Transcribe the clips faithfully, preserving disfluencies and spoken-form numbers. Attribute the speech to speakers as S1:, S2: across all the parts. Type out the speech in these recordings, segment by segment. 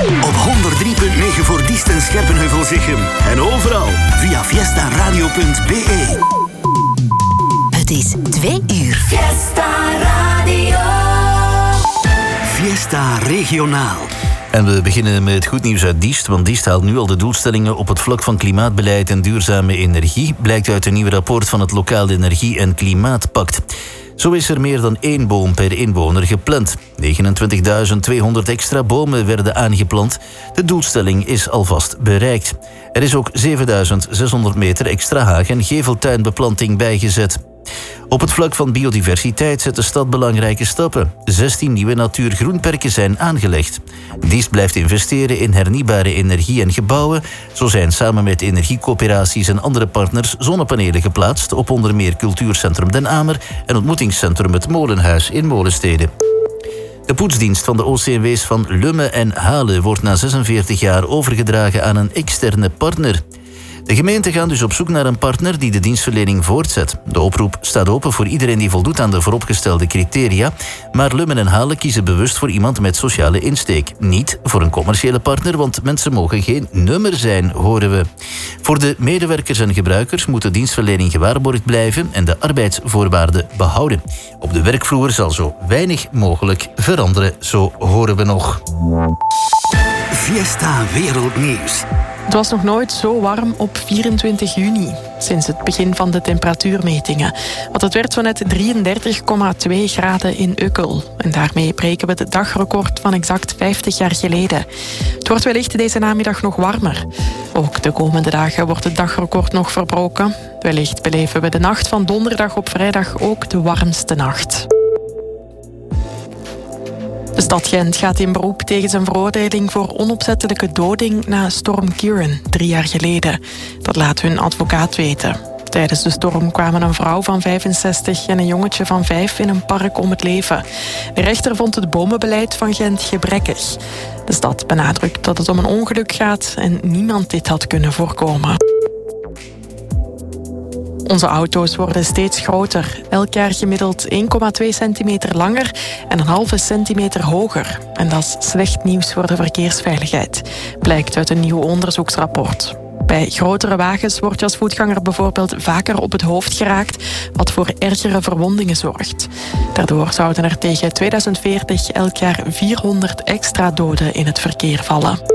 S1: Op honderd drie punt negen voor Diest en Scherpenheuvel-Zichem. En overal via fiesta radio punt b e.
S2: Het is twee uur.
S3: Fiesta Radio.
S1: Fiesta regionaal.
S4: En we beginnen met goed nieuws uit Diest, want Diest haalt nu al de doelstellingen op het vlak van klimaatbeleid en duurzame energie, blijkt uit een nieuw rapport van het Lokaal Energie- en Klimaatpact. Zo is er meer dan één boom per inwoner geplant. negenentwintigduizend tweehonderd extra bomen werden aangeplant. De doelstelling is alvast bereikt. Er is ook zevenduizend zeshonderd meter extra haag- en geveltuinbeplanting bijgezet. Op het vlak van biodiversiteit zet de stad belangrijke stappen. zestien nieuwe natuurgroenperken zijn aangelegd. Diest blijft investeren in hernieuwbare energie en gebouwen. Zo zijn samen met energiecoöperaties en andere partners zonnepanelen geplaatst op onder meer Cultuurcentrum Den Amer en ontmoetingscentrum Het Molenhuis in Molenstede. De poetsdienst van de O C M W's van Lumme en Halen wordt na zesenveertig jaar overgedragen aan een externe partner. De gemeenten gaan dus op zoek naar een partner die de dienstverlening voortzet. De oproep staat open voor iedereen die voldoet aan de vooropgestelde criteria, maar Lummen en Halen kiezen bewust voor iemand met sociale insteek. Niet voor een commerciële partner, want mensen mogen geen nummer zijn, horen we. Voor de medewerkers en gebruikers moet de dienstverlening gewaarborgd blijven en de arbeidsvoorwaarden behouden. Op de werkvloer zal zo weinig mogelijk veranderen, zo horen we nog.
S1: Fiesta Wereldnieuws.
S5: Het was nog nooit zo warm op vierentwintig juni, sinds het begin van de temperatuurmetingen. Want het werd zo net drieëndertig komma twee graden in Ukkel. En daarmee breken we het dagrecord van exact vijftig jaar geleden. Het wordt wellicht deze namiddag nog warmer. Ook de komende dagen wordt het dagrecord nog verbroken. Wellicht beleven we de nacht van donderdag op vrijdag ook de warmste nacht. De stad Gent gaat in beroep tegen zijn veroordeling voor onopzettelijke doding na storm Ciarán, drie jaar geleden. Dat laat hun advocaat weten. Tijdens de storm kwamen een vrouw van vijfenzestig en een jongetje van vijf in een park om het leven. De rechter vond het bomenbeleid van Gent gebrekkig. De stad benadrukt dat het om een ongeluk gaat en niemand dit had kunnen voorkomen. Onze auto's worden steeds groter. Elk jaar gemiddeld één komma twee centimeter langer en een halve centimeter hoger. En dat is slecht nieuws voor de verkeersveiligheid, blijkt uit een nieuw onderzoeksrapport. Bij grotere wagens word je als voetganger bijvoorbeeld vaker op het hoofd geraakt, wat voor ergere verwondingen zorgt. Daardoor zouden er tegen tweeduizend veertig elk jaar vierhonderd extra doden in het verkeer vallen.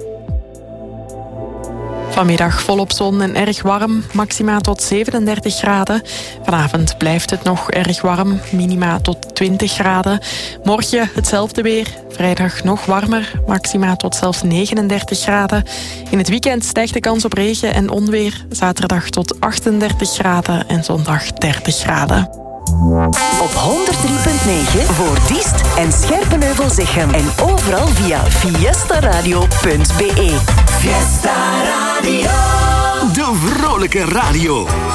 S5: Vanmiddag volop zon en erg warm, maxima tot zevenendertig graden. Vanavond blijft het nog erg warm, minima tot twintig graden. Morgen hetzelfde weer, vrijdag nog warmer, maxima tot zelfs negenendertig graden. In het weekend stijgt de kans op regen en onweer, zaterdag tot achtendertig graden en zondag dertig graden.
S2: Op honderd drie punt negen voor Diest en Scherpenheuvel-Zichem. En overal via fiesta radio punt b e.
S3: Fiesta Radio.
S1: De vrolijke radio.